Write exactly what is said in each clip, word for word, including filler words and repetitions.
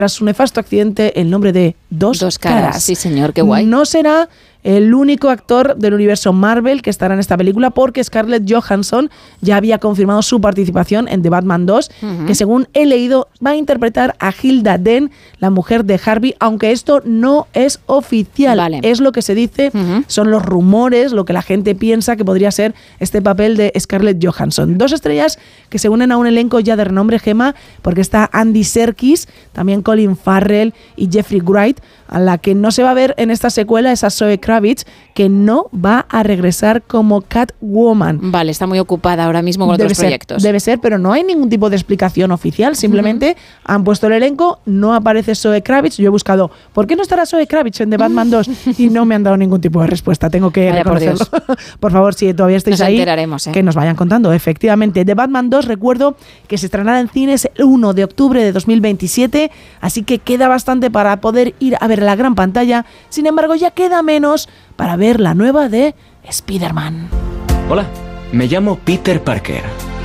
Tras su nefasto accidente, el nombre de Dos, Dos caras. caras. Sí, señor, qué guay. No será el único actor del universo Marvel que estará en esta película, porque Scarlett Johansson ya había confirmado su participación en The Batman dos, uh-huh. que según he leído va a interpretar a Hilda Dent, la mujer de Harvey, aunque esto no es oficial. Vale. Es lo que se dice, uh-huh. son los rumores, lo que la gente piensa que podría ser este papel de Scarlett Johansson. Dos estrellas que se unen a un elenco ya de renombre, Gemma, porque está Andy Serkis, también Colin Farrell y Jeffrey Wright. A la que no se va a ver en esta secuela es a Zoe Kravitz, que no va a regresar como Catwoman. Vale, está muy ocupada ahora mismo con debe otros ser, proyectos. Debe ser, pero no hay ningún tipo de explicación oficial. Simplemente uh-huh. han puesto el elenco, no aparece Zoe Kravitz. Yo he buscado, ¿por qué no estará Zoe Kravitz en The Batman dos? Y no me han dado ningún tipo de respuesta. Tengo que Vaya, reconocerlo. Por, por favor, si todavía estáis nos ahí, enteraremos, ¿eh? que nos vayan contando. Efectivamente, The Batman dos, recuerdo que se estrenará en cines el primero de octubre de dos mil veintisiete, así que queda bastante para poder ir a ver la gran pantalla. Sin embargo, ya queda menos para ver la nueva de Spider-Man. Hola, me llamo Peter Parker.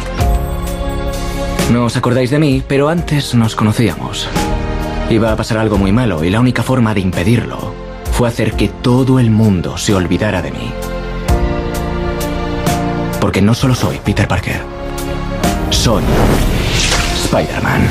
No os acordáis de mí, pero antes nos conocíamos. Iba a pasar algo muy malo y la única forma de impedirlo fue hacer que todo el mundo se olvidara de mí. Porque no solo soy Peter Parker, soy Spider-Man.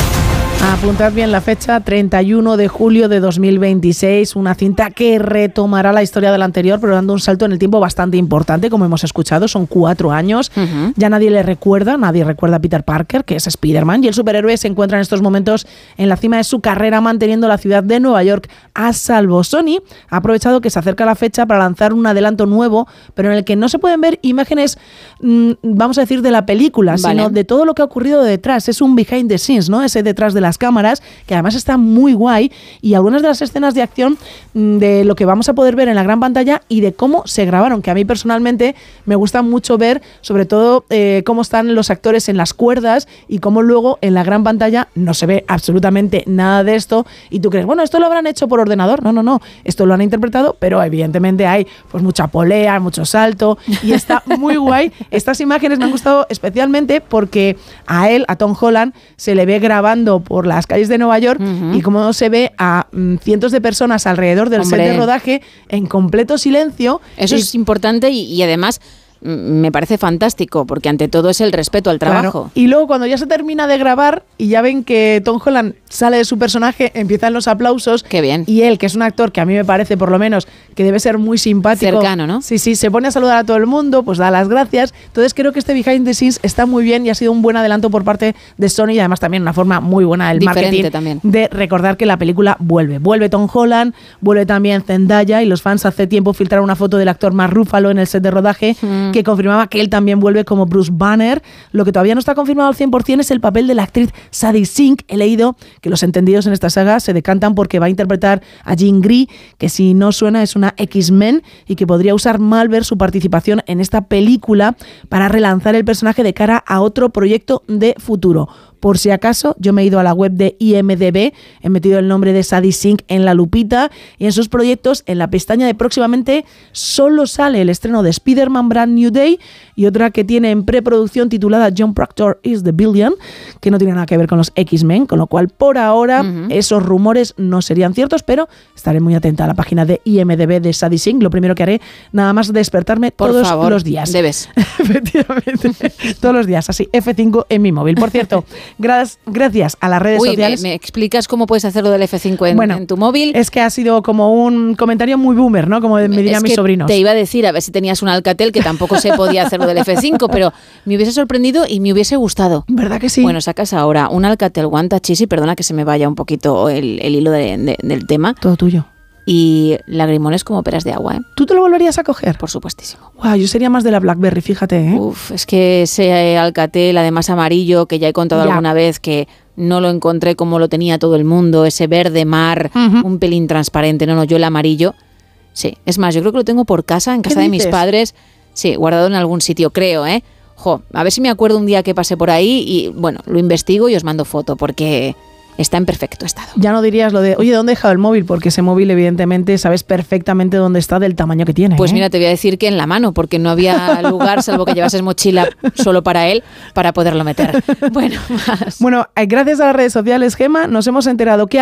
Apuntad bien la fecha, treinta y uno de julio de dos mil veintiséis, una cinta que retomará la historia de la anterior, pero dando un salto en el tiempo bastante importante, como hemos escuchado, son cuatro años. Uh-huh. Ya nadie le recuerda, nadie recuerda a Peter Parker, que es Spider-Man, y el superhéroe se encuentra en estos momentos en la cima de su carrera, manteniendo la ciudad de Nueva York a salvo. Sony ha aprovechado que se acerca la fecha para lanzar un adelanto nuevo, pero en el que no se pueden ver imágenes, mmm, vamos a decir, de la película, vale. sino de todo lo que ha ocurrido detrás. Es un behind the scenes, ¿no? Ese detrás de las cámaras, que además está muy guay, y algunas de las escenas de acción de lo que vamos a poder ver en la gran pantalla y de cómo se grabaron, que a mí personalmente me gusta mucho ver, sobre todo eh, cómo están los actores en las cuerdas y cómo luego en la gran pantalla no se ve absolutamente nada de esto y tú crees, bueno, esto lo habrán hecho por ordenador. No, no, no, esto lo han interpretado, pero evidentemente hay pues mucha polea, mucho salto y está muy guay. Estas imágenes me han gustado especialmente porque a él, a Tom Holland, se le ve grabando por las calles de Nueva York uh-huh. y cómo se ve a mm, cientos de personas alrededor del Hombre. set de rodaje en completo silencio. Eso y, es importante y, y además me parece fantástico, porque ante todo es el respeto al trabajo. Claro. Y luego cuando ya se termina de grabar y ya ven que Tom Holland sale de su personaje, empiezan los aplausos. Qué bien. Y él, que es un actor que a mí me parece por lo menos que debe ser muy simpático. Cercano, ¿no? Sí, sí, se pone a saludar a todo el mundo, pues da las gracias. Entonces creo que este behind the scenes está muy bien y ha sido un buen adelanto por parte de Sony y además también una forma muy buena del Diferente marketing también. De recordar que la película vuelve. Vuelve Tom Holland, vuelve también Zendaya y los fans hace tiempo filtraron una foto del actor Mark Ruffalo en el set de rodaje mm. que confirmaba que él también vuelve como Bruce Banner. Lo que todavía no está confirmado al cien por ciento es el papel de la actriz Sadie Sink. He leído que los entendidos en esta saga se decantan porque va a interpretar a Jean Grey, que si no suena es una X-Men y que podría usar Malver su participación en esta película para relanzar el personaje de cara a otro proyecto de futuro. Por si acaso, yo me he ido a la web de I M D B, he metido el nombre de Sadie Sink en la lupita y en sus proyectos, en la pestaña de próximamente, solo sale el estreno de Spider-Man Brand New Day y otra que tiene en preproducción titulada John Proctor is the Billion, que no tiene nada que ver con los X-Men, con lo cual por ahora uh-huh. esos rumores no serían ciertos, pero estaré muy atenta a la página de I M D B de Sadie Sink. Lo primero que haré, nada más despertarme por todos favor, los días. Debes. Efectivamente, todos los días, así, F cinco en mi móvil. Por cierto, Gracias, gracias a las redes Uy, sociales. ¿me, ¿Me explicas cómo puedes hacerlo del F cinco en, bueno, en tu móvil? Es que ha sido como un comentario muy boomer, ¿no? Como me dirían es mis que sobrinos. Te iba a decir, a ver si tenías un Alcatel, que tampoco se podía hacerlo del F cinco, pero me hubiese sorprendido y me hubiese gustado. ¿Verdad que sí? Bueno, sacas ahora un Alcatel One Touch Easy, perdona que se me vaya un poquito el, el hilo de, de, del tema. Todo tuyo. Y lagrimones como peras de agua, ¿eh? ¿Tú te lo volverías a coger? Por supuestísimo. Wow, yo sería más de la BlackBerry, fíjate, ¿eh? Uf, es que ese Alcatel, además amarillo, que ya he contado ya. alguna vez que no lo encontré como lo tenía todo el mundo, ese verde mar, uh-huh. un pelín transparente, no, no, yo el amarillo, sí. Es más, yo creo que lo tengo por casa, en casa de mis padres, sí, guardado en algún sitio, creo, ¿eh? Jo, a ver si me acuerdo un día que pasé por ahí y, bueno, lo investigo y os mando foto, porque está en perfecto estado. Ya no dirías lo de, oye, ¿dónde he dejado el móvil? Porque ese móvil, evidentemente, sabes perfectamente dónde está, del tamaño que tiene. Pues ¿eh? mira, te voy a decir que en la mano, porque no había lugar, salvo que llevases mochila solo para él, para poderlo meter. Bueno, más. Bueno, gracias a las redes sociales, Gemma, nos hemos enterado que